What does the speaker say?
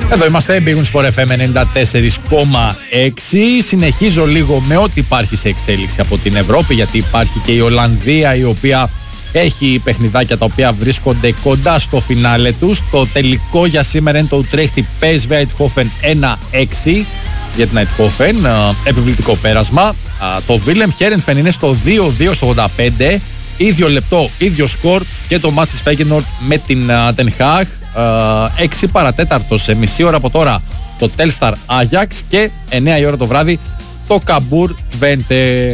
Εδώ είμαστε, Big Win Sport FM 94,6. Συνεχίζω λίγο με ό,τι υπάρχει σε εξέλιξη από την Ευρώπη, γιατί υπάρχει και η Ολλανδία, η οποία έχει παιχνιδάκια τα οποία βρίσκονται κοντά στο φινάλε τους. Το τελικό για σήμερα είναι το Utrecht PSV Eindhoven 1-6 για την Eindhoven, επιβλητικό πέρασμα. Το Willem Heerenveen είναι στο 2-2 στο 85, ίδιο λεπτό, ίδιο σκορ, και το μάτς της Feyenoord με την Den Haag. 6 παρατέταρτο σε μισή ώρα από τώρα το Telstar Ajax, και 9 η ώρα το βράδυ το Cambuur Twente.